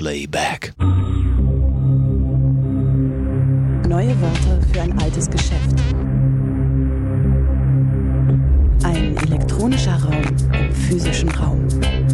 Playback. Neue Wörter für ein altes Geschäft. Ein elektronischer Raum im physischen Raum.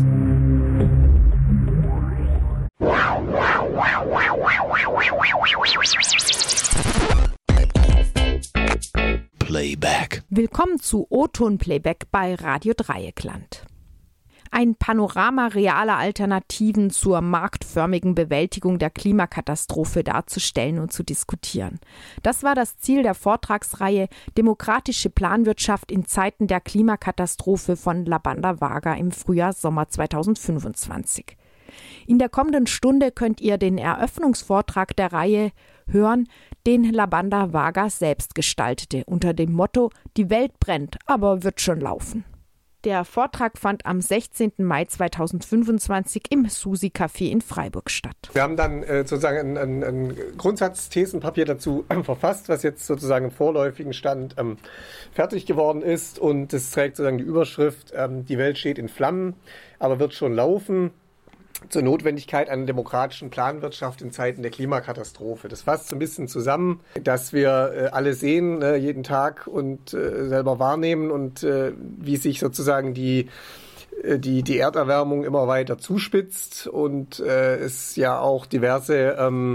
Playback. Willkommen zu O-Ton-Playback bei Radio Dreieckland. Ein Panorama realer Alternativen zur marktförmigen Bewältigung der Klimakatastrophe darzustellen und zu diskutieren. Das war das Ziel der Vortragsreihe Demokratische Planwirtschaft in Zeiten der Klimakatastrophe von Labanda Vaga im Frühjahr/Sommer 2025. In der kommenden Stunde könnt ihr den Eröffnungsvortrag der Reihe hören, den Labanda Vaga selbst gestaltete, unter dem Motto „Die Welt brennt, aber wird schon laufen". Der Vortrag fand am 16. Mai 2025 im Susi-Café in Freiburg statt. Wir haben dann sozusagen ein Grundsatzthesenpapier dazu verfasst, was jetzt sozusagen im vorläufigen Stand fertig geworden ist. Und es trägt sozusagen die Überschrift „Die Welt steht in Flammen, aber wird schon laufen. Zur Notwendigkeit einer demokratischen Planwirtschaft in Zeiten der Klimakatastrophe". Das fasst so ein bisschen zusammen, dass wir alle sehen, jeden Tag und selber wahrnehmen und wie sich sozusagen die Erderwärmung immer weiter zuspitzt und es ja auch diverse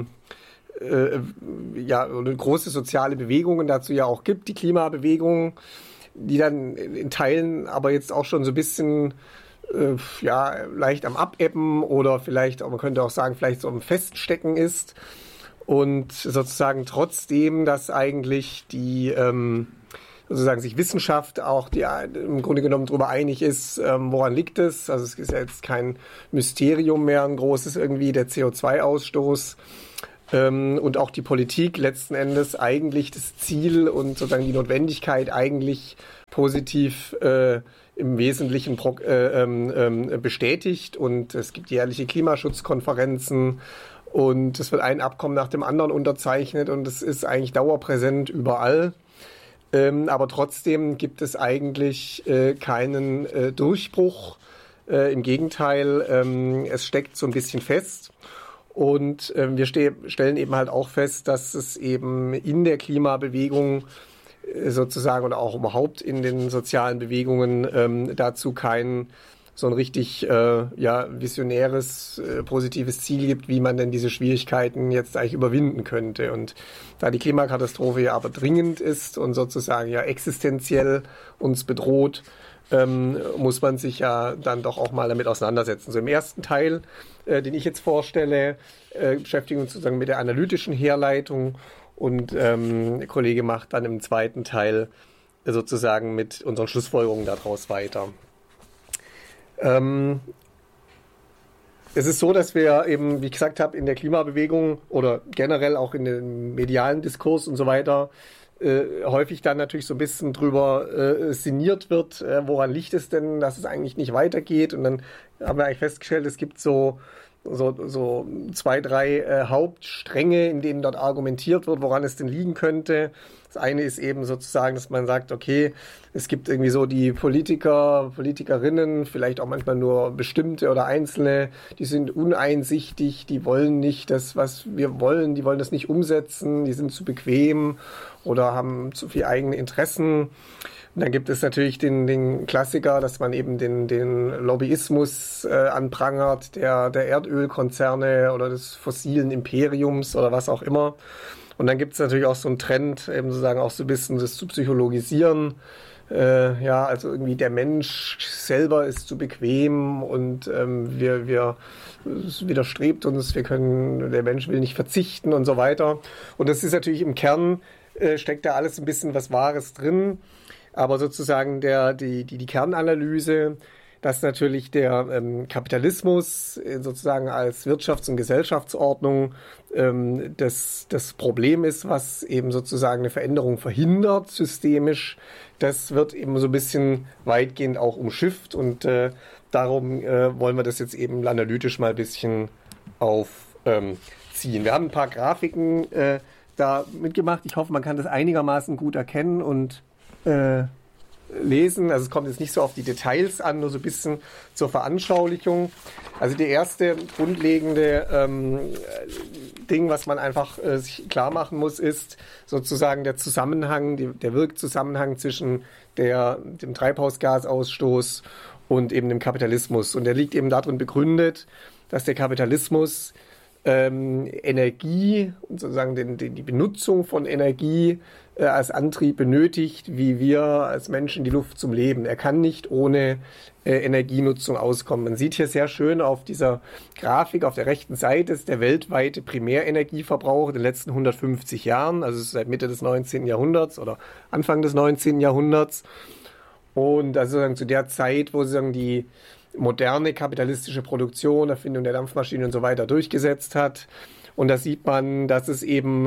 große soziale Bewegungen dazu ja auch gibt, die Klimabewegung, die dann in Teilen aber jetzt auch schon so ein bisschen leicht am Abebben oder vielleicht, man könnte auch sagen, vielleicht so am Feststecken ist. Und sozusagen trotzdem, dass eigentlich die sozusagen sich Wissenschaft auch im Grunde genommen darüber einig ist, woran liegt es. Also es ist ja jetzt kein Mysterium mehr, ein großes irgendwie, der CO2-Ausstoß. Und auch die Politik letzten Endes eigentlich das Ziel und sozusagen die Notwendigkeit eigentlich positiv im Wesentlichen bestätigt. Und es gibt jährliche Klimaschutzkonferenzen und es wird ein Abkommen nach dem anderen unterzeichnet und es ist eigentlich dauerpräsent überall. Aber trotzdem gibt es eigentlich keinen Durchbruch. Im Gegenteil, es steckt so ein bisschen fest. Und wir stellen eben halt auch fest, dass es eben in der Klimabewegung sozusagen oder auch überhaupt in den sozialen Bewegungen dazu kein so ein richtig visionäres, positives Ziel gibt, wie man denn diese Schwierigkeiten jetzt eigentlich überwinden könnte. Und da die Klimakatastrophe ja aber dringend ist und sozusagen ja existenziell uns bedroht, muss man sich ja dann doch auch mal damit auseinandersetzen. So im ersten Teil, den ich jetzt vorstelle, beschäftigen wir uns sozusagen mit der analytischen Herleitung und der Kollege macht dann im zweiten Teil sozusagen mit unseren Schlussfolgerungen daraus weiter. Es ist so, dass wir eben, wie ich gesagt habe, in der Klimabewegung oder generell auch in dem medialen Diskurs und so weiter häufig dann natürlich so ein bisschen drüber sinniert wird, woran liegt es denn, dass es eigentlich nicht weitergeht. Und dann haben wir eigentlich festgestellt, es gibt so 2, 3 Hauptstränge, in denen dort argumentiert wird, woran es denn liegen könnte. Das eine ist eben sozusagen, dass man sagt, okay, es gibt irgendwie so die Politiker, Politikerinnen, vielleicht auch manchmal nur bestimmte oder einzelne, die sind uneinsichtig, die wollen nicht das, was wir wollen, die wollen das nicht umsetzen, die sind zu bequem oder haben zu viel eigene Interessen. Und dann gibt es natürlich den Klassiker, dass man eben den Lobbyismus anprangert, der Erdölkonzerne oder des fossilen Imperiums oder was auch immer. Und dann gibt es natürlich auch so einen Trend, eben sozusagen auch so ein bisschen das zu psychologisieren. Also irgendwie der Mensch selber ist zu bequem und es widerstrebt uns, der Mensch will nicht verzichten und so weiter. Und das ist natürlich im Kern, steckt da alles ein bisschen was Wahres drin. Aber sozusagen die Kernanalyse, dass natürlich der Kapitalismus sozusagen als Wirtschafts- und Gesellschaftsordnung das Problem ist, was eben sozusagen eine Veränderung verhindert, systemisch, das wird eben so ein bisschen weitgehend auch umschifft und darum wollen wir das jetzt eben analytisch mal ein bisschen aufziehen. Wir haben ein paar Grafiken da mitgemacht. Ich hoffe, man kann das einigermaßen gut erkennen und lesen. Also es kommt jetzt nicht so auf die Details an, nur so ein bisschen zur Veranschaulichung. Also die erste grundlegende Ding, was man einfach sich klar machen muss, ist sozusagen der Zusammenhang, der Wirkzusammenhang zwischen dem Treibhausgasausstoß und eben dem Kapitalismus. Und der liegt eben darin begründet, dass der Kapitalismus Energie und sozusagen die Benutzung von Energie als Antrieb benötigt, wie wir als Menschen die Luft zum Leben. Er kann nicht ohne Energienutzung auskommen. Man sieht hier sehr schön auf dieser Grafik auf der rechten Seite ist der weltweite Primärenergieverbrauch in den letzten 150 Jahren, also seit Mitte des 19. Jahrhunderts oder Anfang des 19. Jahrhunderts. Und also sozusagen zu der Zeit, wo sozusagen die moderne kapitalistische Produktion, Erfindung der Dampfmaschine und so weiter durchgesetzt hat. Und da sieht man, dass es eben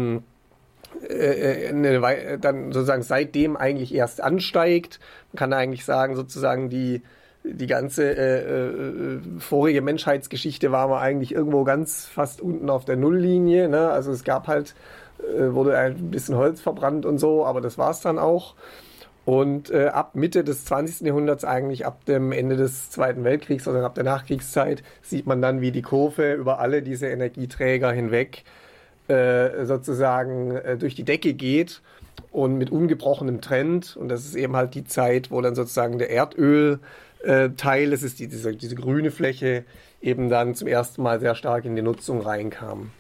dann sozusagen seitdem eigentlich erst ansteigt. Man kann eigentlich sagen, sozusagen die ganze vorige Menschheitsgeschichte war man eigentlich irgendwo ganz fast unten auf der Nulllinie. Ne? Also es gab halt, wurde ein bisschen Holz verbrannt und so, aber das war es dann auch. Und ab Mitte des 20. Jahrhunderts, eigentlich ab dem Ende des Zweiten Weltkriegs oder ab der Nachkriegszeit, sieht man dann, wie die Kurve über alle diese Energieträger hinweg sozusagen durch die Decke geht und mit ungebrochenem Trend. Und das ist eben halt die Zeit, wo dann sozusagen der Erdölteil, das ist diese grüne Fläche, eben dann zum ersten Mal sehr stark in die Nutzung reinkam.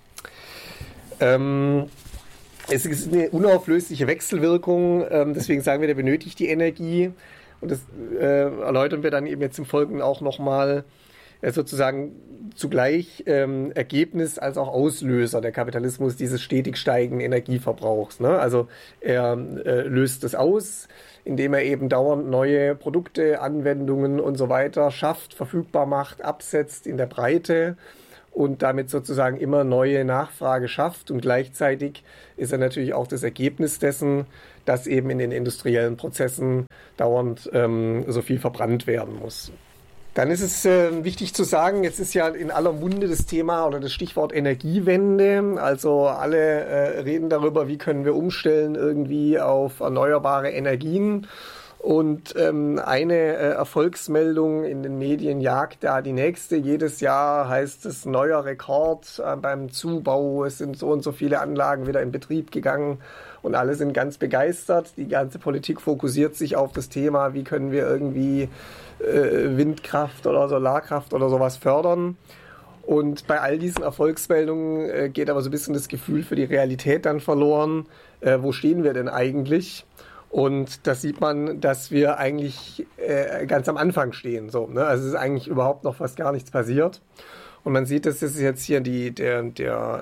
Es ist eine unauflösliche Wechselwirkung, deswegen sagen wir, der benötigt die Energie. Und das erläutern wir dann eben jetzt im Folgenden auch nochmal, sozusagen zugleich Ergebnis als auch Auslöser der Kapitalismus dieses stetig steigenden Energieverbrauchs. Ne? Also er löst es aus, indem er eben dauernd neue Produkte, Anwendungen und so weiter schafft, verfügbar macht, absetzt in der Breite und damit sozusagen immer neue Nachfrage schafft. Und gleichzeitig ist er natürlich auch das Ergebnis dessen, dass eben in den industriellen Prozessen dauernd so viel verbrannt werden muss. Dann ist es wichtig zu sagen, jetzt ist ja in aller Munde das Thema oder das Stichwort Energiewende. Also alle reden darüber, wie können wir umstellen irgendwie auf erneuerbare Energien. Und eine Erfolgsmeldung in den Medien jagt da die nächste. Jedes Jahr heißt es neuer Rekord beim Zubau. Es sind so und so viele Anlagen wieder in Betrieb gegangen und alle sind ganz begeistert. Die ganze Politik fokussiert sich auf das Thema, wie können wir irgendwie Windkraft oder Solarkraft oder sowas fördern. Und bei all diesen Erfolgsmeldungen geht aber so ein bisschen das Gefühl für die Realität dann verloren. Wo stehen wir denn eigentlich? Und da sieht man, dass wir eigentlich ganz am Anfang stehen. So, ne? Also es ist eigentlich überhaupt noch fast gar nichts passiert. Und man sieht, das ist jetzt hier der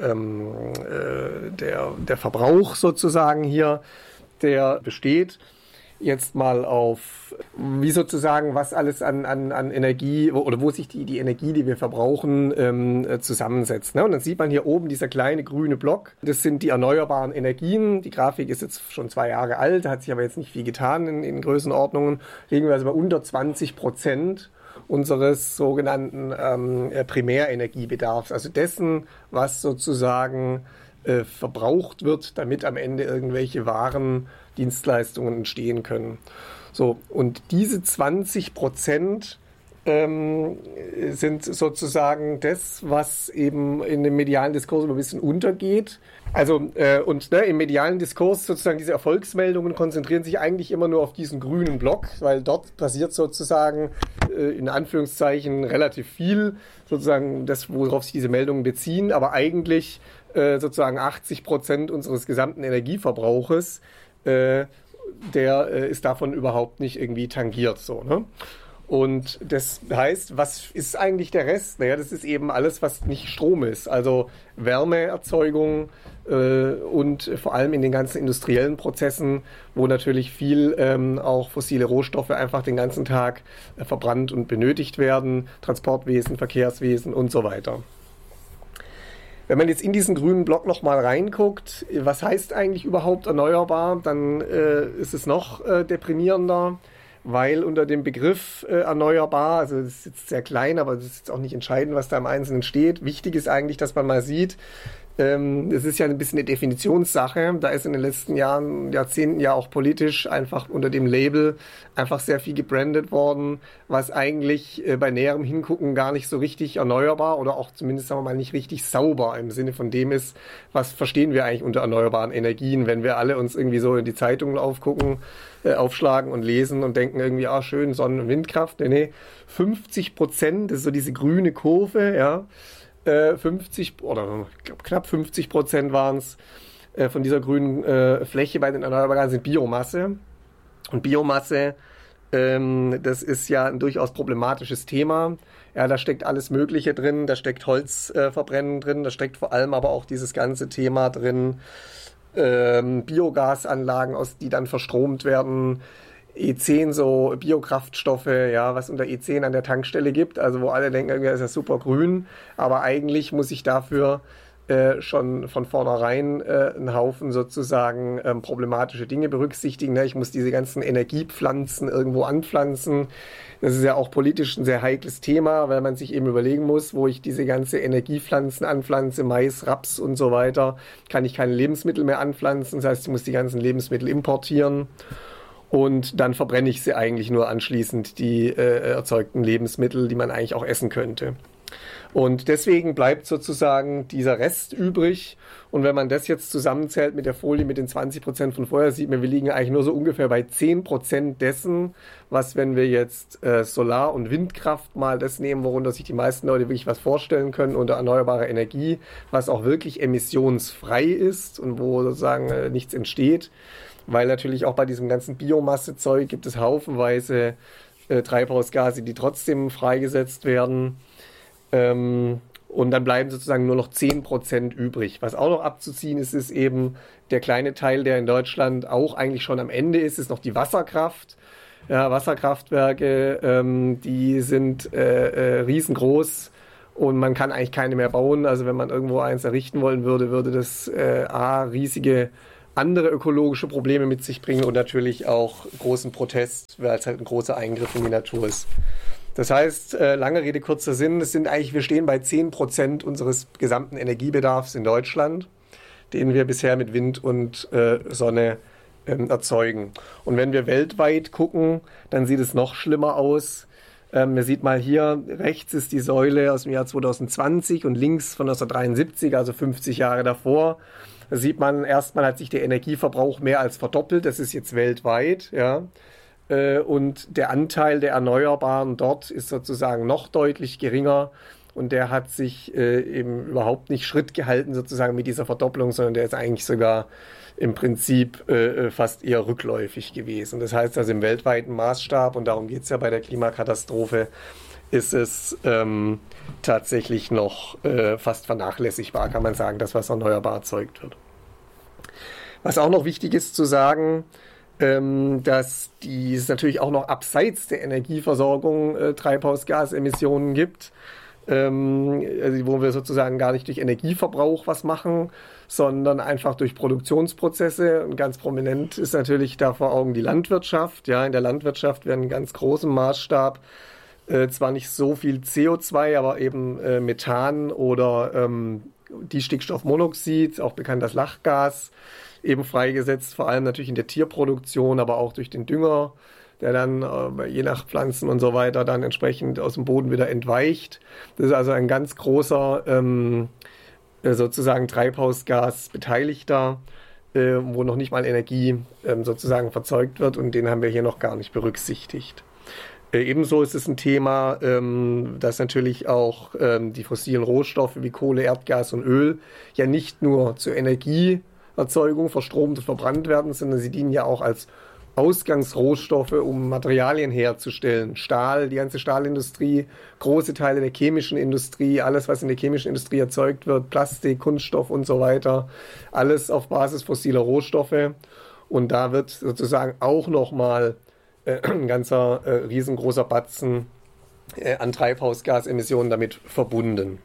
Verbrauch sozusagen hier, der besteht. Jetzt mal auf, wie sozusagen, was alles an Energie oder wo sich die Energie, die wir verbrauchen, zusammensetzt. Ne? Und dann sieht man hier oben dieser kleine grüne Block. Das sind die erneuerbaren Energien. Die Grafik ist jetzt schon 2 Jahre alt, hat sich aber jetzt nicht viel getan in Größenordnungen. Liegen wir also bei unter 20% unseres sogenannten Primärenergiebedarfs. Also dessen, was sozusagen verbraucht wird, damit am Ende irgendwelche Waren, Dienstleistungen entstehen können. So, und diese 20% sind sozusagen das, was eben in dem medialen Diskurs ein bisschen untergeht. Also, im medialen Diskurs sozusagen diese Erfolgsmeldungen konzentrieren sich eigentlich immer nur auf diesen grünen Block, weil dort passiert sozusagen in Anführungszeichen relativ viel, sozusagen das, worauf sich diese Meldungen beziehen, aber eigentlich sozusagen 80% unseres gesamten Energieverbrauches, der ist davon überhaupt nicht irgendwie tangiert, so, ne? Und das heißt, was ist eigentlich der Rest? Naja, das ist eben alles, was nicht Strom ist. Also Wärmeerzeugung und vor allem in den ganzen industriellen Prozessen, wo natürlich viel auch fossile Rohstoffe einfach den ganzen Tag verbrannt und benötigt werden. Transportwesen, Verkehrswesen und so weiter. Wenn man jetzt in diesen grünen Block nochmal reinguckt, was heißt eigentlich überhaupt erneuerbar, dann ist es noch deprimierender. Weil unter dem Begriff erneuerbar, also das ist jetzt sehr klein, aber das ist jetzt auch nicht entscheidend, was da im Einzelnen steht. Wichtig ist eigentlich, dass man mal sieht, Es ist ja ein bisschen eine Definitionssache. Da ist in den letzten Jahrzehnten ja auch politisch einfach unter dem Label einfach sehr viel gebrandet worden, was eigentlich bei näherem Hingucken gar nicht so richtig erneuerbar oder auch zumindest, sagen wir mal, nicht richtig sauber im Sinne von dem ist, was verstehen wir eigentlich unter erneuerbaren Energien, wenn wir alle uns irgendwie so in die Zeitungen aufschlagen und lesen und denken irgendwie, schön, Sonnen- und Windkraft. Nee, 50%, das ist so diese grüne Kurve, ja. 50 oder knapp 50% waren es von dieser grünen Fläche bei den Erneuerbaren sind Biomasse. Und Biomasse, das ist ja ein durchaus problematisches Thema. Ja, da steckt alles Mögliche drin, da steckt Holzverbrennen drin, da steckt vor allem aber auch dieses ganze Thema drin, Biogasanlagen, die dann verstromt werden, E10, so Biokraftstoffe, ja, was unter E10 an der Tankstelle gibt, also wo alle denken, irgendwie ist das super grün, aber eigentlich muss ich dafür schon von vornherein einen Haufen sozusagen problematische Dinge berücksichtigen. Ne? Ich muss diese ganzen Energiepflanzen irgendwo anpflanzen. Das ist ja auch politisch ein sehr heikles Thema, weil man sich eben überlegen muss, wo ich diese ganze Energiepflanzen anpflanze, Mais, Raps und so weiter, kann ich keine Lebensmittel mehr anpflanzen. Das heißt, ich muss die ganzen Lebensmittel importieren. Und dann verbrenne ich sie eigentlich nur anschließend, die erzeugten Lebensmittel, die man eigentlich auch essen könnte. Und deswegen bleibt sozusagen dieser Rest übrig. Und wenn man das jetzt zusammenzählt mit der Folie mit den 20% von vorher, sieht man, wir liegen eigentlich nur so ungefähr bei 10% dessen, was, wenn wir jetzt Solar- und Windkraft mal das nehmen, worunter sich die meisten Leute wirklich was vorstellen können, unter erneuerbarer Energie, was auch wirklich emissionsfrei ist und wo sozusagen nichts entsteht. Weil natürlich auch bei diesem ganzen Biomassezeug gibt es haufenweise Treibhausgase, die trotzdem freigesetzt werden. Und dann bleiben sozusagen nur noch 10% übrig. Was auch noch abzuziehen ist, ist eben der kleine Teil, der in Deutschland auch eigentlich schon am Ende ist noch die Wasserkraft. Ja, Wasserkraftwerke, die sind riesengroß und man kann eigentlich keine mehr bauen. Also wenn man irgendwo eins errichten wollen würde, würde das riesige andere ökologische Probleme mit sich bringen und natürlich auch großen Protest, weil es halt ein großer Eingriff in die Natur ist. Das heißt, lange Rede, kurzer Sinn, wir stehen bei 10% unseres gesamten Energiebedarfs in Deutschland, den wir bisher mit Wind und Sonne erzeugen. Und wenn wir weltweit gucken, dann sieht es noch schlimmer aus. Man sieht mal hier, rechts ist die Säule aus dem Jahr 2020 und links von 1973, also 50 Jahre davor. Da sieht man, erstmal hat sich der Energieverbrauch mehr als verdoppelt. Das ist jetzt weltweit, ja. Und der Anteil der Erneuerbaren dort ist sozusagen noch deutlich geringer. Und der hat sich eben überhaupt nicht Schritt gehalten sozusagen mit dieser Verdopplung, sondern der ist eigentlich sogar im Prinzip fast eher rückläufig gewesen. Das heißt also im weltweiten Maßstab, und darum geht es ja bei der Klimakatastrophe, ist es tatsächlich noch fast vernachlässigbar, kann man sagen, das, was erneuerbar erzeugt wird. Was auch noch wichtig ist zu sagen, dass es natürlich auch noch abseits der Energieversorgung Treibhausgasemissionen gibt, wo wir sozusagen gar nicht durch Energieverbrauch was machen, sondern einfach durch Produktionsprozesse. Und ganz prominent ist natürlich da vor Augen die Landwirtschaft. Ja, in der Landwirtschaft werden in ganz großem Maßstab zwar nicht so viel CO2, aber eben Methan oder Distickstoffmonoxid, auch bekannt als Lachgas, eben freigesetzt, vor allem natürlich in der Tierproduktion, aber auch durch den Dünger, der dann je nach Pflanzen und so weiter dann entsprechend aus dem Boden wieder entweicht. Das ist also ein ganz großer sozusagen Treibhausgasbeteiligter, wo noch nicht mal Energie sozusagen verzeugt wird, und den haben wir hier noch gar nicht berücksichtigt. Ebenso ist es ein Thema, dass natürlich auch die fossilen Rohstoffe wie Kohle, Erdgas und Öl ja nicht nur zur Energieerzeugung verstromt und verbrannt werden, sondern sie dienen ja auch als Ausgangsrohstoffe, um Materialien herzustellen. Stahl, die ganze Stahlindustrie, große Teile der chemischen Industrie, alles, was in der chemischen Industrie erzeugt wird, Plastik, Kunststoff und so weiter, alles auf Basis fossiler Rohstoffe. Und da wird sozusagen auch nochmal ein ganzer riesengroßer Batzen an Treibhausgasemissionen damit verbunden.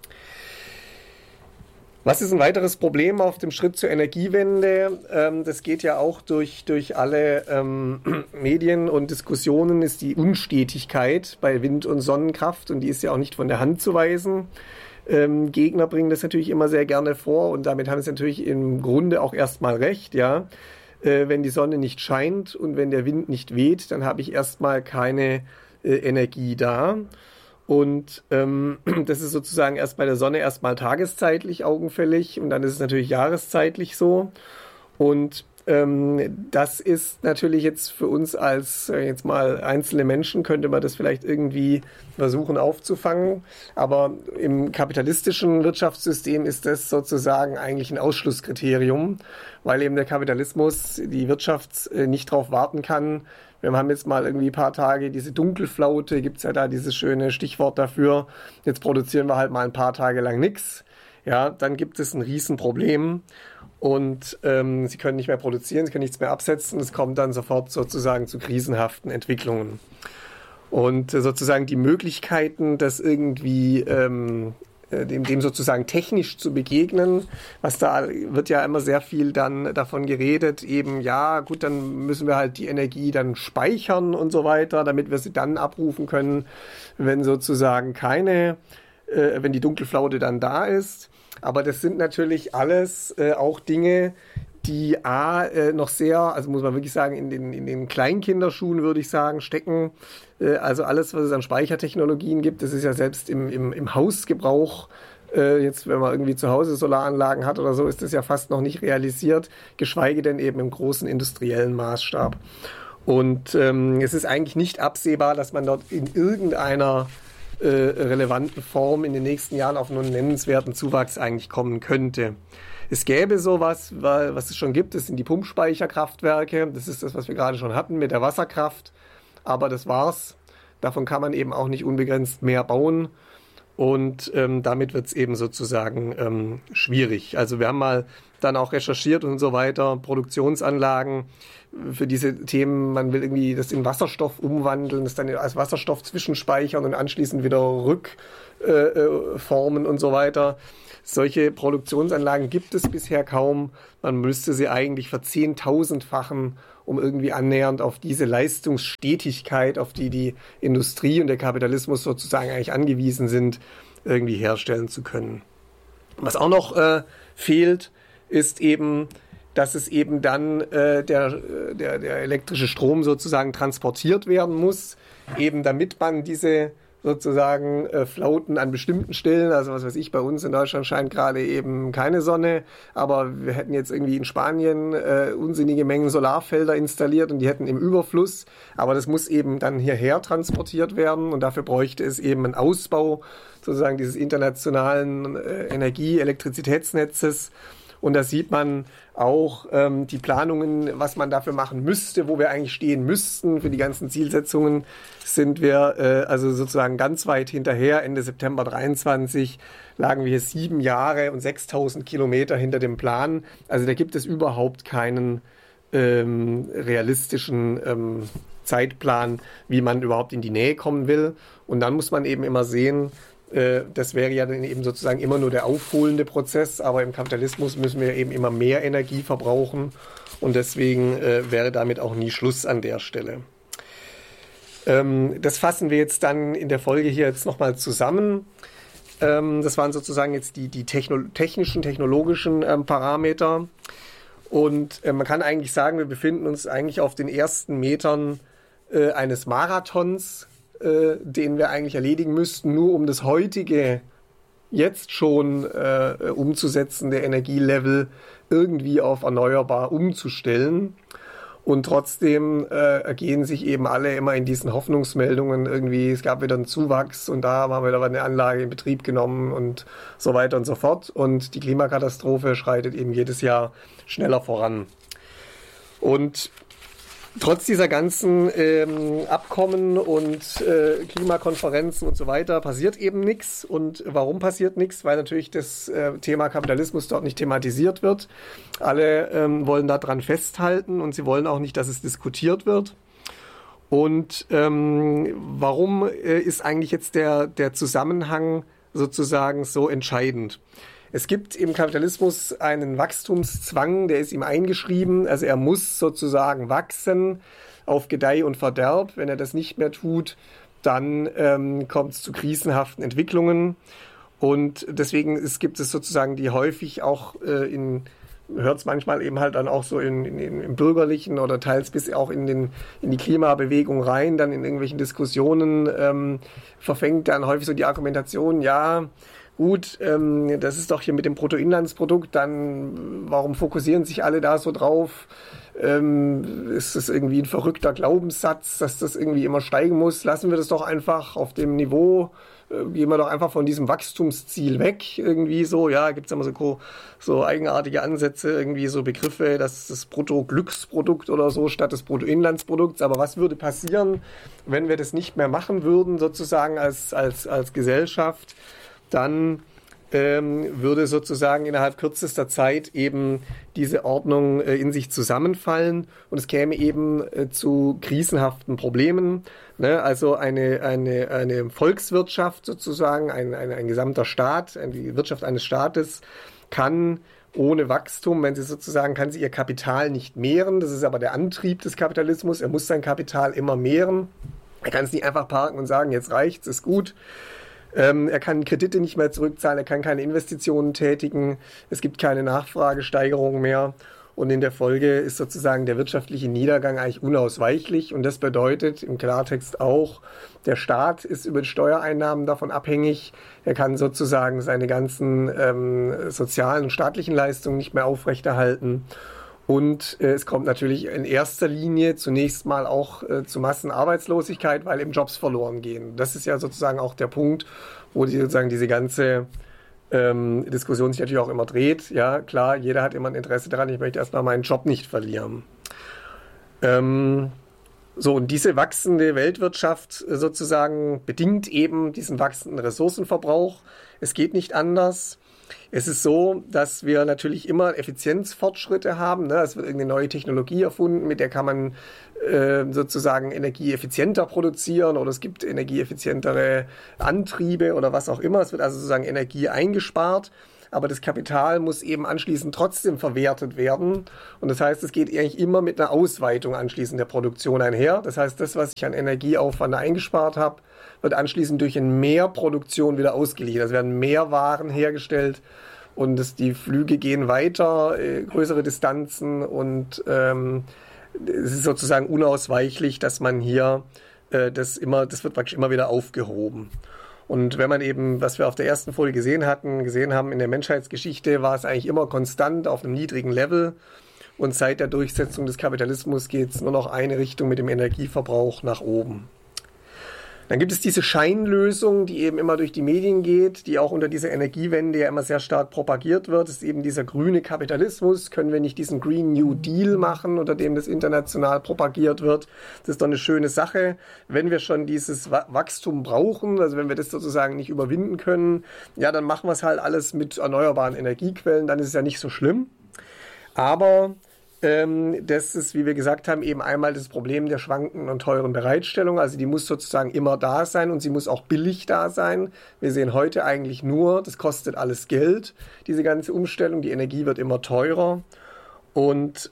Was ist ein weiteres Problem auf dem Schritt zur Energiewende? Das geht ja auch durch alle Medien und Diskussionen, ist die Unstetigkeit bei Wind- und Sonnenkraft, und die ist ja auch nicht von der Hand zu weisen. Gegner bringen das natürlich immer sehr gerne vor und damit haben sie natürlich im Grunde auch erstmal recht, ja. Wenn die Sonne nicht scheint und wenn der Wind nicht weht, dann habe ich erstmal keine Energie da. Und das ist sozusagen erst bei der Sonne erstmal tageszeitlich augenfällig und dann ist es natürlich jahreszeitlich so. Und das ist natürlich jetzt für uns als jetzt mal einzelne Menschen, könnte man das vielleicht irgendwie versuchen aufzufangen. Aber im kapitalistischen Wirtschaftssystem ist das sozusagen eigentlich ein Ausschlusskriterium, weil eben der Kapitalismus, die Wirtschaft nicht darauf warten kann. Wir haben jetzt mal irgendwie ein paar Tage diese Dunkelflaute, gibt es ja da dieses schöne Stichwort dafür. Jetzt produzieren wir halt mal ein paar Tage lang nichts. Ja, dann gibt es ein Riesenproblem. Und sie können nicht mehr produzieren, sie können nichts mehr absetzen. Es kommt dann sofort sozusagen zu krisenhaften Entwicklungen. Und sozusagen die Möglichkeiten, das irgendwie dem sozusagen technisch zu begegnen, was da wird ja immer sehr viel dann davon geredet, eben ja gut, dann müssen wir halt die Energie dann speichern und so weiter, damit wir sie dann abrufen können, wenn sozusagen wenn die Dunkelflaute dann da ist. Aber das sind natürlich alles auch Dinge, die noch sehr, also muss man wirklich sagen, in den Kleinkinderschuhen, würde ich sagen, stecken. Also alles, was es an Speichertechnologien gibt, das ist ja selbst im Hausgebrauch, jetzt wenn man irgendwie zu Hause Solaranlagen hat oder so, ist das ja fast noch nicht realisiert, geschweige denn eben im großen industriellen Maßstab. Und es ist eigentlich nicht absehbar, dass man dort in irgendeiner relevanten Form in den nächsten Jahren auf einen nennenswerten Zuwachs eigentlich kommen könnte. Es gäbe sowas, was es schon gibt, das sind die Pumpspeicherkraftwerke, das ist das, was wir gerade schon hatten mit der Wasserkraft, aber das war's. Davon kann man eben auch nicht unbegrenzt mehr bauen und damit wird es eben sozusagen schwierig. Also wir haben mal dann auch recherchiert und so weiter, Produktionsanlagen für diese Themen, man will irgendwie das in Wasserstoff umwandeln, das dann als Wasserstoff zwischenspeichern und anschließend wieder rückformen und so weiter. Solche Produktionsanlagen gibt es bisher kaum. Man müsste sie eigentlich verzehntausendfachen, um irgendwie annähernd auf diese Leistungsstetigkeit, auf die die Industrie und der Kapitalismus sozusagen eigentlich angewiesen sind, irgendwie herstellen zu können. Was auch noch fehlt, ist eben, dass es eben dann der elektrische Strom sozusagen transportiert werden muss, eben damit man diese sozusagen Flauten an bestimmten Stellen, also was weiß ich, bei uns in Deutschland scheint gerade eben keine Sonne, aber wir hätten jetzt irgendwie in Spanien unsinnige Mengen Solarfelder installiert und die hätten im Überfluss, aber das muss eben dann hierher transportiert werden und dafür bräuchte es eben einen Ausbau sozusagen dieses internationalen Elektrizitätsnetzes. Und da sieht man auch die Planungen, was man dafür machen müsste, wo wir eigentlich stehen müssten. Für die ganzen Zielsetzungen sind wir also sozusagen ganz weit hinterher. Ende September 23 lagen wir hier 7 Jahre und 6.000 Kilometer hinter dem Plan. Also da gibt es überhaupt keinen realistischen Zeitplan, wie man überhaupt in die Nähe kommen will. Und dann muss man eben immer sehen, das wäre ja dann eben sozusagen immer nur der aufholende Prozess, aber im Kapitalismus müssen wir eben immer mehr Energie verbrauchen und deswegen wäre damit auch nie Schluss an der Stelle. Das fassen wir jetzt dann in der Folge hier jetzt nochmal zusammen. Das waren sozusagen jetzt die technologischen Parameter und man kann eigentlich sagen, wir befinden uns eigentlich auf den ersten Metern eines Marathons, den wir eigentlich erledigen müssten, nur um das heutige, jetzt schon umzusetzende Energielevel irgendwie auf erneuerbar umzustellen. Und trotzdem ergehen sich eben alle immer in diesen Hoffnungsmeldungen irgendwie, es gab wieder einen Zuwachs und da haben wir wieder eine Anlage in Betrieb genommen und so weiter und so fort. Und die Klimakatastrophe schreitet eben jedes Jahr schneller voran. Und trotz dieser ganzen Abkommen und Klimakonferenzen und so weiter passiert eben nichts. Und warum passiert nichts? Weil natürlich das Thema Kapitalismus dort nicht thematisiert wird. Alle wollen daran festhalten und sie wollen auch nicht, dass es diskutiert wird. Und warum ist eigentlich jetzt der Zusammenhang sozusagen so entscheidend? Es gibt im Kapitalismus einen Wachstumszwang, der ist ihm eingeschrieben. Also er muss sozusagen wachsen auf Gedeih und Verderb. Wenn er das nicht mehr tut, dann kommt es zu krisenhaften Entwicklungen. Und deswegen gibt es sozusagen die häufig auch hört es manchmal eben halt dann auch so im Bürgerlichen oder teils bis auch in die Klimabewegung rein, dann in irgendwelchen Diskussionen verfängt dann häufig so die Argumentation, ja, gut, das ist doch hier mit dem Bruttoinlandsprodukt, dann warum fokussieren sich alle da so drauf? Ist das irgendwie ein verrückter Glaubenssatz, dass das irgendwie immer steigen muss? Lassen wir das doch einfach auf dem Niveau, gehen wir doch einfach von diesem Wachstumsziel weg, irgendwie so, ja, gibt es immer so eigenartige Ansätze, irgendwie so Begriffe, dass das Bruttoglücksprodukt oder so statt des Bruttoinlandsprodukts, aber was würde passieren, wenn wir das nicht mehr machen würden, sozusagen als Gesellschaft? Dann würde sozusagen innerhalb kürzester Zeit eben diese Ordnung in sich zusammenfallen und es käme eben zu krisenhaften Problemen. Ne? Also eine Volkswirtschaft sozusagen, ein gesamter Staat, die Wirtschaft eines Staates kann ohne Wachstum, kann sie ihr Kapital nicht mehren. Das ist aber der Antrieb des Kapitalismus. Er muss sein Kapital immer mehren. Er kann es nicht einfach parken und sagen, jetzt reicht's, ist gut. Er kann Kredite nicht mehr zurückzahlen, er kann keine Investitionen tätigen, es gibt keine Nachfragesteigerung mehr und in der Folge ist sozusagen der wirtschaftliche Niedergang eigentlich unausweichlich und das bedeutet im Klartext auch, der Staat ist über die Steuereinnahmen davon abhängig, er kann sozusagen seine ganzen sozialen und staatlichen Leistungen nicht mehr aufrechterhalten. Und es kommt natürlich in erster Linie zunächst mal auch zu Massenarbeitslosigkeit, weil eben Jobs verloren gehen. Das ist ja sozusagen auch der Punkt, wo sozusagen diese ganze Diskussion sich natürlich auch immer dreht. Ja, klar, jeder hat immer ein Interesse daran, ich möchte erstmal meinen Job nicht verlieren. So, und diese wachsende Weltwirtschaft sozusagen bedingt eben diesen wachsenden Ressourcenverbrauch. Es geht nicht anders. Es ist so, dass wir natürlich immer Effizienzfortschritte haben. Ne? Es wird irgendeine neue Technologie erfunden, mit der kann man sozusagen Energie effizienter produzieren oder es gibt energieeffizientere Antriebe oder was auch immer. Es wird also sozusagen Energie eingespart, aber das Kapital muss eben anschließend trotzdem verwertet werden. Und das heißt, es geht eigentlich immer mit einer Ausweitung anschließend der Produktion einher. Das heißt, das, was ich an Energieaufwand eingespart habe, wird anschließend durch eine Mehrproduktion wieder ausgeglichen. Es werden mehr Waren hergestellt und die Flüge gehen weiter, größere Distanzen und es ist sozusagen unausweichlich, dass man hier das wird praktisch immer wieder aufgehoben. Und wenn man eben, was wir auf der ersten Folie gesehen haben in der Menschheitsgeschichte, war es eigentlich immer konstant auf einem niedrigen Level. Und seit der Durchsetzung des Kapitalismus geht es nur noch eine Richtung mit dem Energieverbrauch nach oben. Dann gibt es diese Scheinlösung, die eben immer durch die Medien geht, die auch unter dieser Energiewende ja immer sehr stark propagiert wird. Das ist eben dieser grüne Kapitalismus. Können wir nicht diesen Green New Deal machen, unter dem das international propagiert wird? Das ist doch eine schöne Sache. Wenn wir schon dieses Wachstum brauchen, also wenn wir das sozusagen nicht überwinden können, ja, dann machen wir es halt alles mit erneuerbaren Energiequellen, dann ist es ja nicht so schlimm. Aber das ist, wie wir gesagt haben, eben einmal das Problem der schwankenden und teuren Bereitstellung. Also die muss sozusagen immer da sein und sie muss auch billig da sein. Wir sehen heute eigentlich nur, das kostet alles Geld, diese ganze Umstellung. Die Energie wird immer teurer und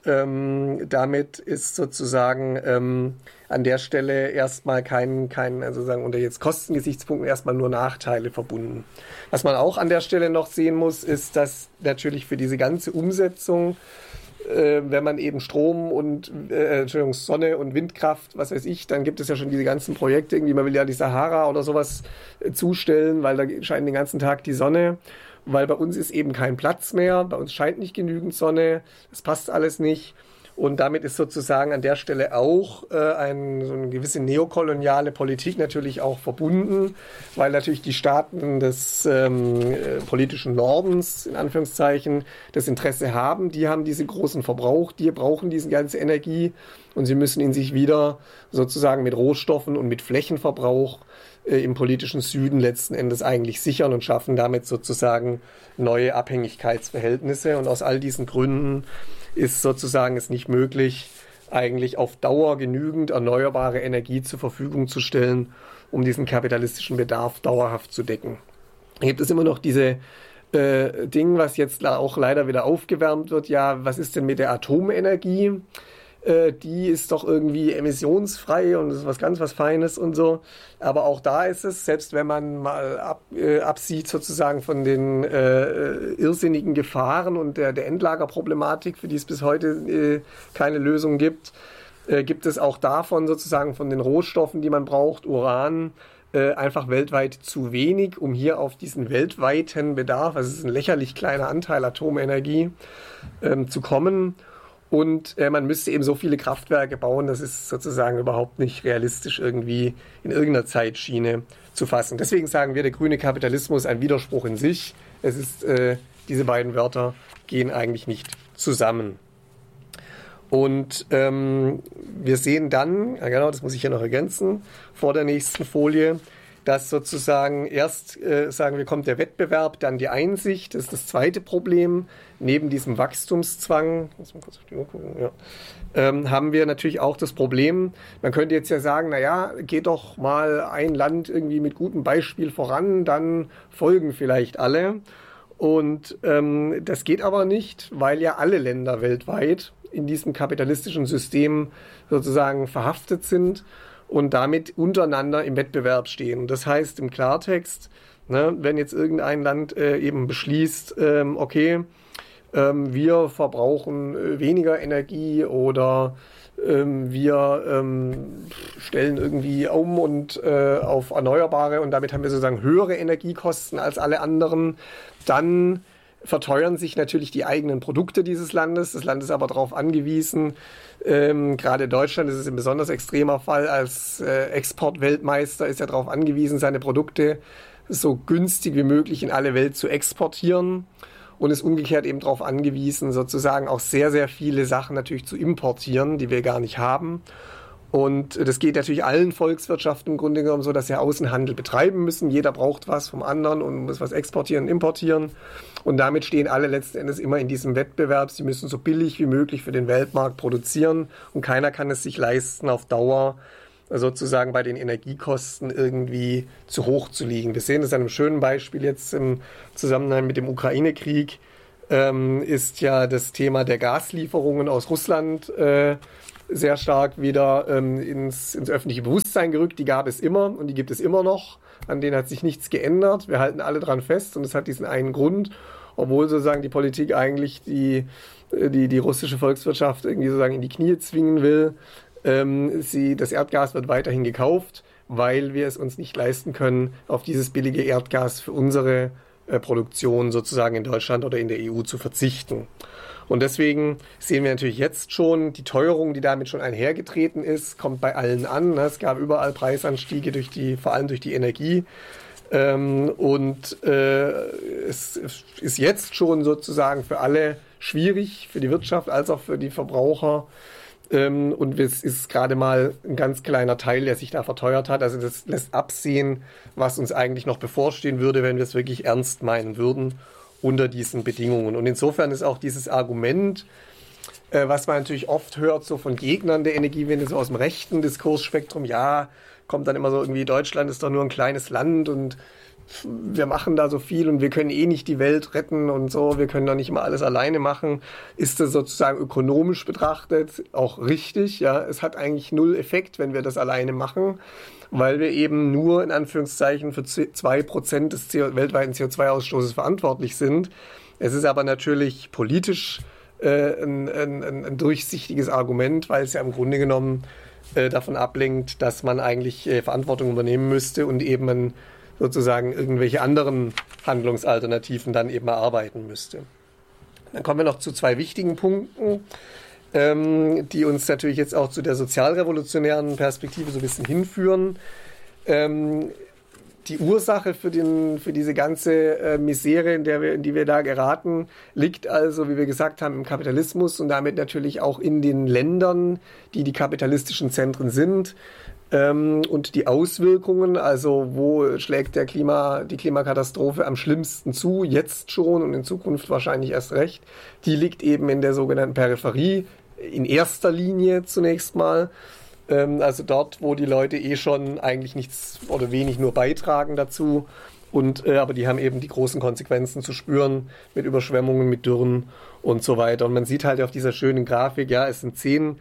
damit ist sozusagen an der Stelle erstmal also sagen, unter jetzt Kostengesichtspunkten erstmal nur Nachteile verbunden. Was man auch an der Stelle noch sehen muss, ist, dass natürlich für diese ganze Umsetzung wenn man eben Strom und Sonne und Windkraft, was weiß ich, dann gibt es ja schon diese ganzen Projekte, irgendwie man will ja die Sahara oder sowas zustellen, weil da scheint den ganzen Tag die Sonne, weil bei uns ist eben kein Platz mehr, bei uns scheint nicht genügend Sonne, das passt alles nicht. Und damit ist sozusagen an der Stelle auch so eine gewisse neokoloniale Politik natürlich auch verbunden, weil natürlich die Staaten des politischen Nordens, in Anführungszeichen, das Interesse haben. Die haben diesen großen Verbrauch, die brauchen diese ganze Energie und sie müssen ihn sich wieder sozusagen mit Rohstoffen und mit Flächenverbrauch im politischen Süden letzten Endes eigentlich sichern und schaffen damit sozusagen neue Abhängigkeitsverhältnisse. Und aus all diesen Gründen ist sozusagen es nicht möglich, eigentlich auf Dauer genügend erneuerbare Energie zur Verfügung zu stellen, um diesen kapitalistischen Bedarf dauerhaft zu decken. Da gibt es immer noch diese Ding, was jetzt auch leider wieder aufgewärmt wird. Ja, was ist denn mit der Atomenergie? die ist doch irgendwie emissionsfrei und ist was Feines und so. Aber auch da ist es, selbst wenn man mal absieht sozusagen von den irrsinnigen Gefahren und der Endlagerproblematik, für die es bis heute keine Lösung gibt, gibt es auch davon sozusagen von den Rohstoffen, die man braucht, Uran, einfach weltweit zu wenig, um hier auf diesen weltweiten Bedarf, also es ist ein lächerlich kleiner Anteil Atomenergie, zu kommen. Und man müsste eben so viele Kraftwerke bauen, das ist sozusagen überhaupt nicht realistisch irgendwie in irgendeiner Zeitschiene zu fassen. Deswegen sagen wir, der grüne Kapitalismus ist ein Widerspruch in sich. Es ist, diese beiden Wörter gehen eigentlich nicht zusammen. Und wir sehen dann, ja genau, das muss ich hier noch ergänzen, vor der nächsten Folie, dass sozusagen erst, sagen wir, kommt der Wettbewerb, dann die Einsicht, das ist das zweite Problem. Neben diesem Wachstumszwang, muss mal kurz auf die Uhr gucken, ja, haben wir natürlich auch das Problem, man könnte jetzt ja sagen, naja, geht doch mal ein Land irgendwie mit gutem Beispiel voran, dann folgen vielleicht alle. Und das geht aber nicht, weil ja alle Länder weltweit in diesem kapitalistischen System sozusagen verhaftet sind und damit untereinander im Wettbewerb stehen. Das heißt im Klartext, ne, wenn jetzt irgendein Land eben beschließt, okay, wir verbrauchen weniger Energie oder wir stellen irgendwie um und auf Erneuerbare und damit haben wir sozusagen höhere Energiekosten als alle anderen, dann verteuern sich natürlich die eigenen Produkte dieses Landes. Das Land ist aber darauf angewiesen, gerade Deutschland, das ist ein besonders extremer Fall, als Exportweltmeister ist ja darauf angewiesen, seine Produkte so günstig wie möglich in alle Welt zu exportieren und ist umgekehrt eben darauf angewiesen, sozusagen auch sehr, sehr viele Sachen natürlich zu importieren, die wir gar nicht haben. Und das geht natürlich allen Volkswirtschaften im Grunde genommen so, dass sie Außenhandel betreiben müssen. Jeder braucht was vom anderen und muss was exportieren und importieren. Und damit stehen alle letzten Endes immer in diesem Wettbewerb. Sie müssen so billig wie möglich für den Weltmarkt produzieren. Und keiner kann es sich leisten, auf Dauer sozusagen bei den Energiekosten irgendwie zu hoch zu liegen. Wir sehen das an einem schönen Beispiel jetzt im Zusammenhang mit dem Ukraine-Krieg. Ist ja das Thema der Gaslieferungen aus Russland sehr stark wieder ins öffentliche Bewusstsein gerückt. Die gab es immer und die gibt es immer noch. An denen hat sich nichts geändert. Wir halten alle dran fest und es hat diesen einen Grund, obwohl sozusagen die Politik eigentlich die russische Volkswirtschaft irgendwie sozusagen in die Knie zwingen will. Das Erdgas wird weiterhin gekauft, weil wir es uns nicht leisten können, auf dieses billige Erdgas für unsere Produktion sozusagen in Deutschland oder in der EU zu verzichten. Und deswegen sehen wir natürlich jetzt schon, die Teuerung, die damit schon einhergetreten ist, kommt bei allen an. Es gab überall Preisanstiege vor allem durch die Energie. Es ist jetzt schon sozusagen für alle schwierig, für die Wirtschaft als auch für die Verbraucher. Und es ist gerade mal ein ganz kleiner Teil, der sich da verteuert hat. Also das lässt absehen, was uns eigentlich noch bevorstehen würde, wenn wir es wirklich ernst meinen würden unter diesen Bedingungen. Und insofern ist auch dieses Argument, was man natürlich oft hört, so von Gegnern der Energiewende, so aus dem rechten Diskursspektrum, ja, kommt dann immer so irgendwie, Deutschland ist doch nur ein kleines Land und wir machen da so viel und wir können eh nicht die Welt retten und so, wir können doch nicht immer alles alleine machen, ist das sozusagen ökonomisch betrachtet auch richtig. Ja, es hat eigentlich null Effekt, wenn wir das alleine machen, weil wir eben nur in Anführungszeichen für 2% des weltweiten CO2-Ausstoßes verantwortlich sind. Es ist aber natürlich politisch ein durchsichtiges Argument, weil es ja im Grunde genommen davon ablenkt, dass man eigentlich Verantwortung übernehmen müsste und eben sozusagen irgendwelche anderen Handlungsalternativen dann eben erarbeiten müsste. Dann kommen wir noch zu zwei wichtigen Punkten, die uns natürlich jetzt auch zu der sozialrevolutionären Perspektive so ein bisschen hinführen. Die Ursache für diese ganze Misere, in die wir da geraten, liegt also, wie wir gesagt haben, im Kapitalismus und damit natürlich auch in den Ländern, die die kapitalistischen Zentren sind. Und die Auswirkungen, also wo schlägt die Klimakatastrophe am schlimmsten zu, jetzt schon und in Zukunft wahrscheinlich erst recht, die liegt eben in der sogenannten Peripherie, in erster Linie zunächst mal. Also dort, wo die Leute eh schon eigentlich nichts oder wenig nur beitragen dazu. Aber die haben eben die großen Konsequenzen zu spüren mit Überschwemmungen, mit Dürren und so weiter. Und man sieht halt auf dieser schönen Grafik, ja, es sind 10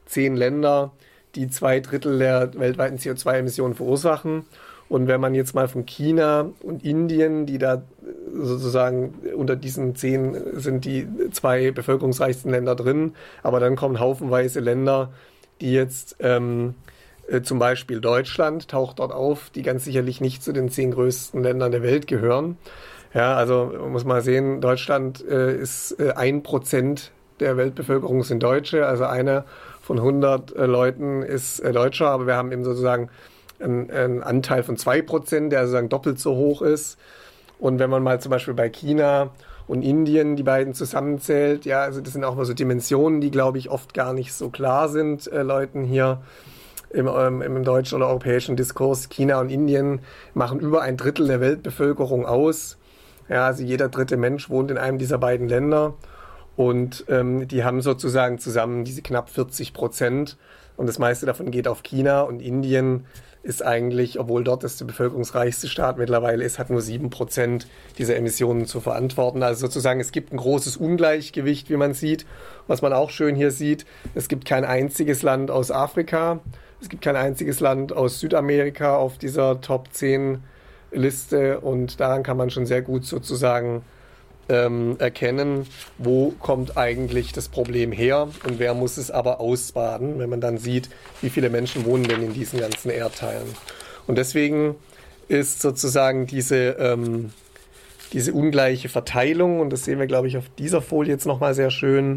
10 Länder, die 2/3 der weltweiten CO2-Emissionen verursachen. Und wenn man jetzt mal von China und Indien, die da sozusagen unter diesen 10 sind die 2 bevölkerungsreichsten Länder drin, aber dann kommen haufenweise Länder, die jetzt zum Beispiel Deutschland taucht dort auf, die ganz sicherlich nicht zu den 10 größten Ländern der Welt gehören. Ja, also man muss mal sehen, Deutschland ist 1% der Weltbevölkerung sind Deutsche, also einer von 100 Leuten ist Deutscher, aber wir haben eben sozusagen einen Anteil von 2%, der sozusagen doppelt so hoch ist. Und wenn man mal zum Beispiel bei China und Indien die beiden zusammenzählt, ja, also das sind auch mal so Dimensionen, die, glaube ich, oft gar nicht so klar sind, Leuten hier im deutschen oder europäischen Diskurs. China und Indien machen über 1/3 der Weltbevölkerung aus. Ja, also jeder 3. Mensch wohnt in einem dieser beiden Länder. Und die haben sozusagen zusammen diese knapp 40%. Und das meiste davon geht auf China. Und Indien ist eigentlich, obwohl dort das der bevölkerungsreichste Staat mittlerweile ist, hat nur 7% dieser Emissionen zu verantworten. Also sozusagen, es gibt ein großes Ungleichgewicht, wie man sieht. Was man auch schön hier sieht, es gibt kein einziges Land aus Afrika, es gibt kein einziges Land aus Südamerika auf dieser Top 10 Liste. Und daran kann man schon sehr gut sozusagen erkennen, wo kommt eigentlich das Problem her und wer muss es aber ausbaden, wenn man dann sieht, wie viele Menschen wohnen denn in diesen ganzen Erdteilen. Und deswegen ist sozusagen diese ungleiche Verteilung, und das sehen wir, glaube ich, auf dieser Folie jetzt nochmal sehr schön.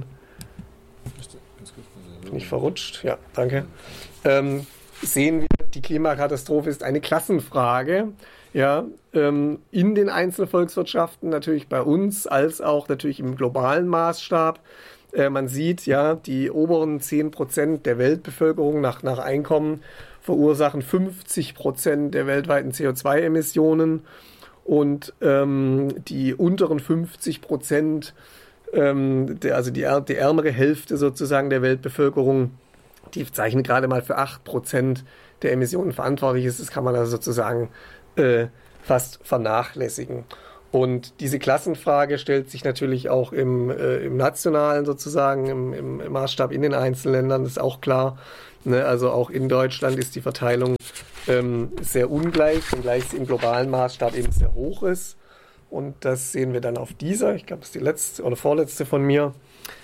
Bin ich verrutscht? Ja, danke. Sehen wir, die Klimakatastrophe ist eine Klassenfrage. Ja, in den Einzelvolkswirtschaften, natürlich bei uns, als auch natürlich im globalen Maßstab. Man sieht, ja, die oberen 10% der Weltbevölkerung nach Einkommen verursachen 50% der weltweiten CO2-Emissionen und die unteren 50%, also die ärmere Hälfte sozusagen der Weltbevölkerung, die zeichnen gerade mal für 8% der Emissionen verantwortlich ist. Das kann man also sozusagen fast vernachlässigen. Und diese Klassenfrage stellt sich natürlich auch im nationalen sozusagen, im Maßstab in den Einzelländern, das ist auch klar. Ne? Also auch in Deutschland ist die Verteilung sehr ungleich, wenngleich sie im globalen Maßstab eben sehr hoch ist. Und das sehen wir dann auf dieser, ich glaube, das ist die letzte oder vorletzte von mir,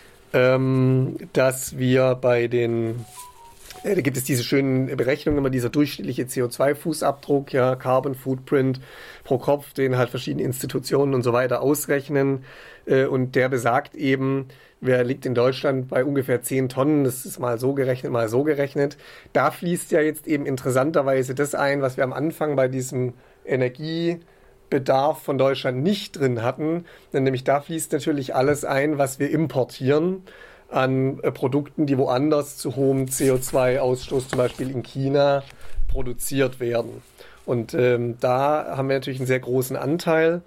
dass wir bei den da gibt es diese schönen Berechnungen, immer dieser durchschnittliche CO2-Fußabdruck, ja, Carbon Footprint pro Kopf, den halt verschiedene Institutionen und so weiter ausrechnen. Und der besagt eben, wer liegt in Deutschland bei ungefähr 10 Tonnen, das ist mal so gerechnet, mal so gerechnet. Da fließt ja jetzt eben interessanterweise das ein, was wir am Anfang bei diesem Energiebedarf von Deutschland nicht drin hatten. Denn nämlich da fließt natürlich alles ein, was wir importieren an Produkten, die woanders zu hohem CO2-Ausstoß, zum Beispiel in China, produziert werden. Und da haben wir natürlich einen sehr großen Anteil.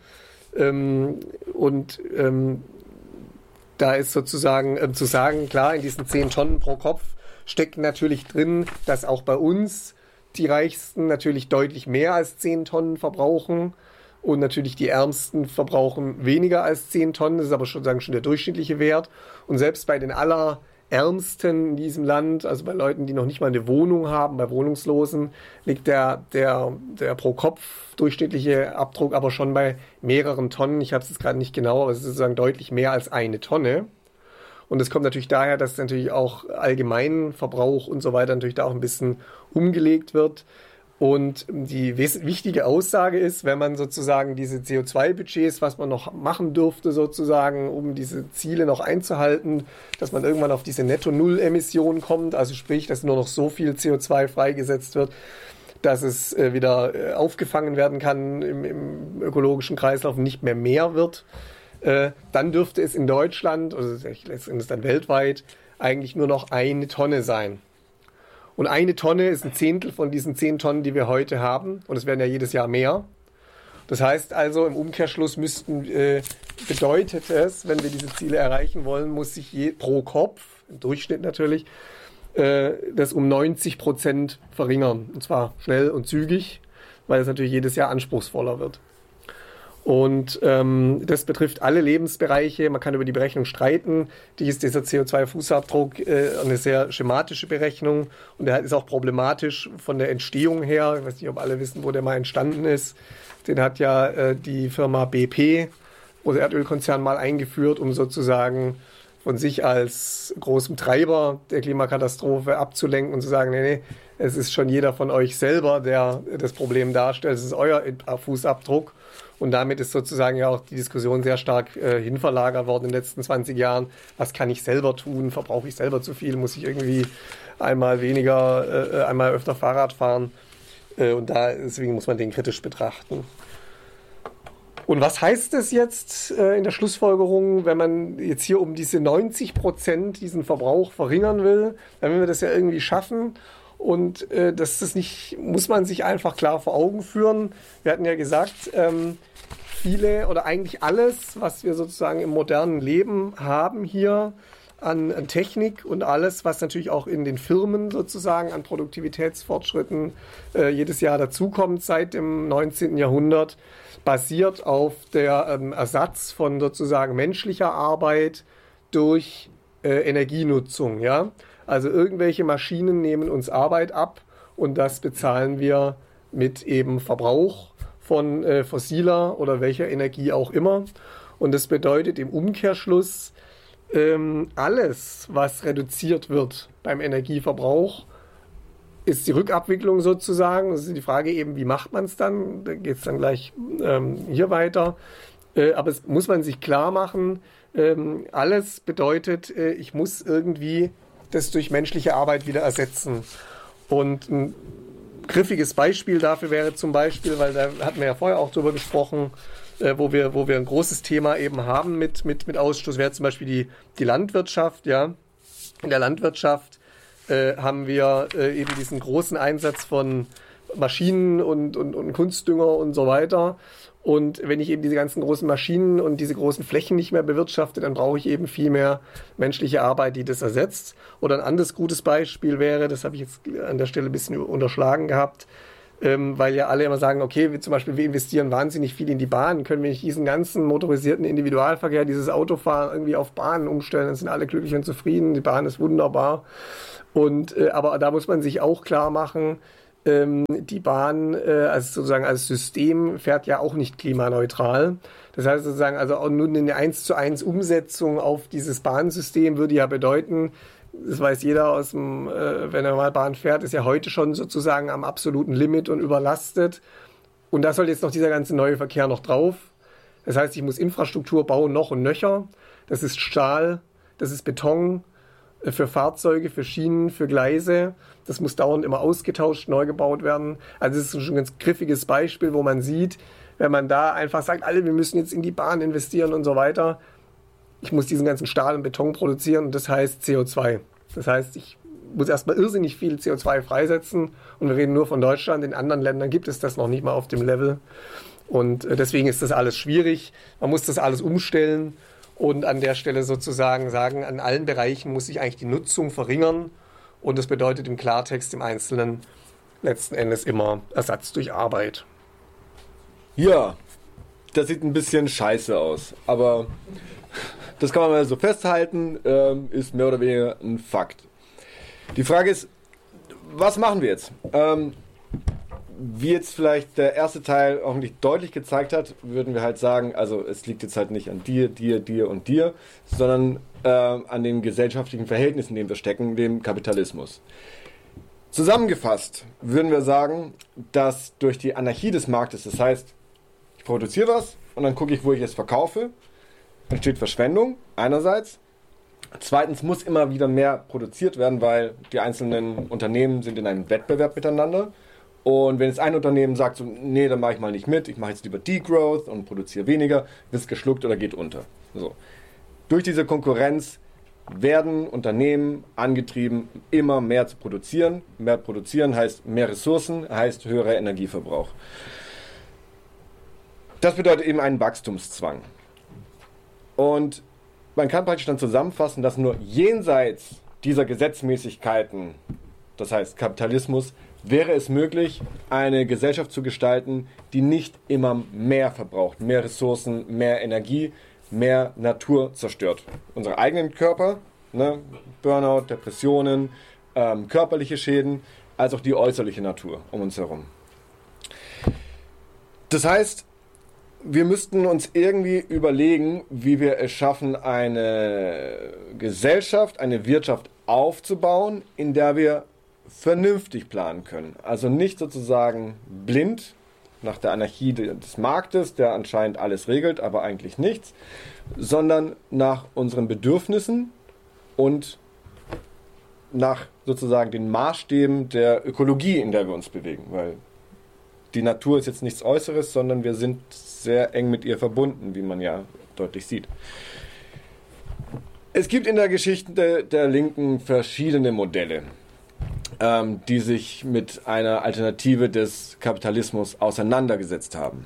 Da ist sozusagen zu sagen, klar, in diesen 10 Tonnen pro Kopf steckt natürlich drin, dass auch bei uns die Reichsten natürlich deutlich mehr als 10 Tonnen verbrauchen. Und natürlich die Ärmsten verbrauchen weniger als 10 Tonnen. Das ist aber schon der durchschnittliche Wert. Und selbst bei den Allerärmsten in diesem Land, also bei Leuten, die noch nicht mal eine Wohnung haben, bei Wohnungslosen, liegt der pro Kopf durchschnittliche Abdruck aber schon bei mehreren Tonnen. Ich habe es jetzt gerade nicht genau, aber es ist sozusagen deutlich mehr als 1 Tonne. Und das kommt natürlich daher, dass natürlich auch allgemeinen Verbrauch und so weiter natürlich da auch ein bisschen umgelegt wird. Und die wichtige Aussage ist, wenn man sozusagen diese CO2-Budgets, was man noch machen dürfte sozusagen, um diese Ziele noch einzuhalten, dass man irgendwann auf diese Netto-Null-Emission kommt, also sprich, dass nur noch so viel CO2 freigesetzt wird, dass es wieder aufgefangen werden kann im ökologischen Kreislauf und nicht mehr wird, dann dürfte es in Deutschland, oder letztendlich dann weltweit, eigentlich nur noch 1 Tonne sein. Und 1 Tonne ist 1/10 von diesen 10 Tonnen, die wir heute haben. Und es werden ja jedes Jahr mehr. Das heißt also, im Umkehrschluss bedeutet es, wenn wir diese Ziele erreichen wollen, muss sich pro Kopf, im Durchschnitt natürlich, das um 90% verringern. Und zwar schnell und zügig, weil es natürlich jedes Jahr anspruchsvoller wird. Und das betrifft alle Lebensbereiche. Man kann über die Berechnung streiten. Die ist dieser CO2-Fußabdruck eine sehr schematische Berechnung. Und der ist auch problematisch von der Entstehung her. Ich weiß nicht, ob alle wissen, wo der mal entstanden ist. Den hat ja die Firma BP, der Erdölkonzern, mal eingeführt, um sozusagen von sich als großem Treiber der Klimakatastrophe abzulenken und zu sagen, nee, es ist schon jeder von euch selber, der das Problem darstellt. Es ist euer Fußabdruck. Und damit ist sozusagen ja auch die Diskussion sehr stark hinverlagert worden in den letzten 20 Jahren. Was kann ich selber tun? Verbrauche ich selber zu viel? Muss ich irgendwie einmal öfter Fahrrad fahren? Und deswegen muss man den kritisch betrachten. Und was heißt es jetzt in der Schlussfolgerung, wenn man jetzt hier um diese 90% diesen Verbrauch verringern will? Dann will wir das ja irgendwie schaffen. Und das muss man sich einfach klar vor Augen führen. Wir hatten ja gesagt, viele oder eigentlich alles, was wir sozusagen im modernen Leben haben hier an Technik und alles, was natürlich auch in den Firmen sozusagen an Produktivitätsfortschritten jedes Jahr dazukommt seit dem 19. Jahrhundert, basiert auf der Ersatz von sozusagen menschlicher Arbeit durch Energienutzung, ja. Also irgendwelche Maschinen nehmen uns Arbeit ab und das bezahlen wir mit eben Verbrauch von fossiler oder welcher Energie auch immer. Und das bedeutet im Umkehrschluss, alles, was reduziert wird beim Energieverbrauch, ist die Rückabwicklung sozusagen. Das ist die Frage eben, wie macht man es dann? Da geht es dann gleich hier weiter. Aber es muss man sich klar machen, alles bedeutet, ich muss irgendwie das durch menschliche Arbeit wieder ersetzen. Und ein griffiges Beispiel dafür wäre zum Beispiel, weil da hatten wir ja vorher auch drüber gesprochen, wo wir ein großes Thema eben haben mit Ausstoß, wäre zum Beispiel die Landwirtschaft. Ja. In der Landwirtschaft haben wir eben diesen großen Einsatz von Maschinen und Kunstdünger und so weiter. Und wenn ich eben diese ganzen großen Maschinen und diese großen Flächen nicht mehr bewirtschafte, dann brauche ich eben viel mehr menschliche Arbeit, die das ersetzt. Oder ein anderes gutes Beispiel wäre, das habe ich jetzt an der Stelle ein bisschen unterschlagen gehabt, weil ja alle immer sagen, okay, zum Beispiel wir investieren wahnsinnig viel in die Bahn, können wir nicht diesen ganzen motorisierten Individualverkehr, dieses Autofahren irgendwie auf Bahnen umstellen, dann sind alle glücklich und zufrieden, die Bahn ist wunderbar. Aber da muss man sich auch klar machen, die Bahn also sozusagen als System fährt ja auch nicht klimaneutral. Das heißt sozusagen, also auch nur eine 1:1 Umsetzung auf dieses Bahnsystem würde ja bedeuten, das weiß jeder wenn er mal Bahn fährt, ist ja heute schon sozusagen am absoluten Limit und überlastet. Und da soll jetzt noch dieser ganze neue Verkehr noch drauf. Das heißt, ich muss Infrastruktur bauen, noch und nöcher. Das ist Stahl, das ist Beton, für Fahrzeuge, für Schienen, für Gleise. Das muss dauernd immer ausgetauscht, neu gebaut werden. Also das ist schon ein ganz griffiges Beispiel, wo man sieht, wenn man da einfach sagt, wir müssen jetzt in die Bahn investieren und so weiter. Ich muss diesen ganzen Stahl und Beton produzieren und das heißt CO2. Das heißt, ich muss erstmal irrsinnig viel CO2 freisetzen und wir reden nur von Deutschland. In anderen Ländern gibt es das noch nicht mal auf dem Level. Und deswegen ist das alles schwierig. Man muss das alles umstellen. Und an der Stelle sozusagen sagen, an allen Bereichen muss sich eigentlich die Nutzung verringern. Und das bedeutet im Klartext im Einzelnen letzten Endes immer Ersatz durch Arbeit. Ja, das sieht ein bisschen scheiße aus. Aber das kann man mal so festhalten, ist mehr oder weniger ein Fakt. Die Frage ist, was machen wir jetzt? Wie jetzt vielleicht der erste Teil hoffentlich deutlich gezeigt hat, würden wir halt sagen, also es liegt jetzt halt nicht an dir und dir, sondern an den gesellschaftlichen Verhältnissen, in denen wir stecken, dem Kapitalismus. Zusammengefasst würden wir sagen, dass durch die Anarchie des Marktes, das heißt, ich produziere was und dann gucke ich, wo ich es verkaufe, entsteht Verschwendung einerseits. Zweitens muss immer wieder mehr produziert werden, weil die einzelnen Unternehmen sind in einem Wettbewerb miteinander. Und wenn jetzt ein Unternehmen sagt, so, nee, dann mache ich mal nicht mit, ich mache jetzt lieber Degrowth und produziere weniger, wird es geschluckt oder geht unter. So. Durch diese Konkurrenz werden Unternehmen angetrieben, immer mehr zu produzieren. Mehr produzieren heißt mehr Ressourcen, heißt höherer Energieverbrauch. Das bedeutet eben einen Wachstumszwang. Und man kann praktisch dann zusammenfassen, dass nur jenseits dieser Gesetzmäßigkeiten, das heißt Kapitalismus, wäre es möglich, eine Gesellschaft zu gestalten, die nicht immer mehr verbraucht, mehr Ressourcen, mehr Energie, mehr Natur zerstört. Unsere eigenen Körper, ne, Burnout, Depressionen, körperliche Schäden, als auch die äußerliche Natur um uns herum. Das heißt, wir müssten uns irgendwie überlegen, wie wir es schaffen, eine Gesellschaft, eine Wirtschaft aufzubauen, in der wir vernünftig planen können. Also nicht sozusagen blind nach der Anarchie des Marktes, der anscheinend alles regelt, aber eigentlich nichts, sondern nach unseren Bedürfnissen und nach sozusagen den Maßstäben der Ökologie, in der wir uns bewegen. Weil die Natur ist jetzt nichts Äußeres, sondern wir sind sehr eng mit ihr verbunden, wie man ja deutlich sieht. Es gibt in der Geschichte der Linken verschiedene Modelle, die sich mit einer Alternative des Kapitalismus auseinandergesetzt haben.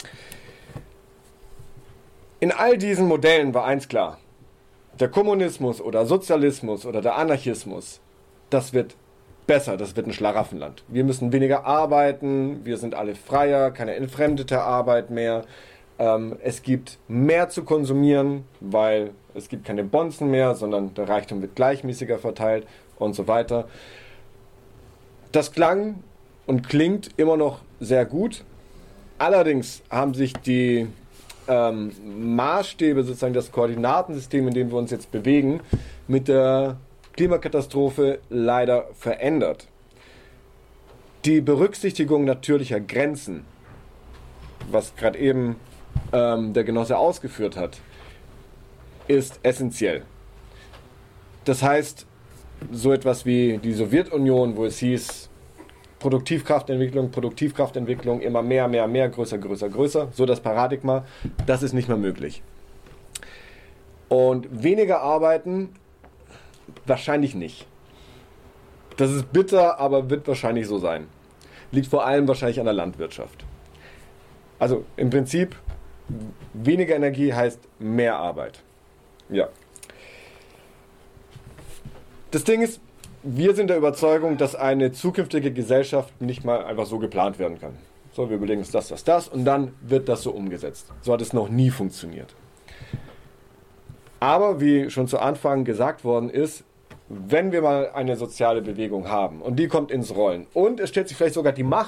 In all diesen Modellen war eins klar: Der Kommunismus oder Sozialismus oder der Anarchismus, das wird besser, das wird ein Schlaraffenland. Wir müssen weniger arbeiten, wir sind alle freier, keine entfremdete Arbeit mehr. Es gibt mehr zu konsumieren, weil es gibt keine Bonzen mehr, sondern der Reichtum wird gleichmäßiger verteilt und so weiter. Das klang und klingt immer noch sehr gut. Allerdings haben sich die Maßstäbe, sozusagen das Koordinatensystem, in dem wir uns jetzt bewegen, mit der Klimakatastrophe leider verändert. Die Berücksichtigung natürlicher Grenzen, was gerade eben der Genosse ausgeführt hat, ist essentiell. Das heißt, so etwas wie die Sowjetunion, wo es hieß, Produktivkraftentwicklung, immer mehr, größer, so das Paradigma, das ist nicht mehr möglich. Und weniger arbeiten, wahrscheinlich nicht. Das ist bitter, aber wird wahrscheinlich so sein. Liegt vor allem wahrscheinlich an der Landwirtschaft. Also im Prinzip, weniger Energie heißt mehr Arbeit. Ja. Das Ding ist, wir sind der Überzeugung, dass eine zukünftige Gesellschaft nicht mal einfach so geplant werden kann. So, wir überlegen uns das und dann wird das so umgesetzt. So hat es noch nie funktioniert. Aber wie schon zu Anfang gesagt worden ist, wenn wir mal eine soziale Bewegung haben und die kommt ins Rollen und es stellt sich vielleicht sogar die Macht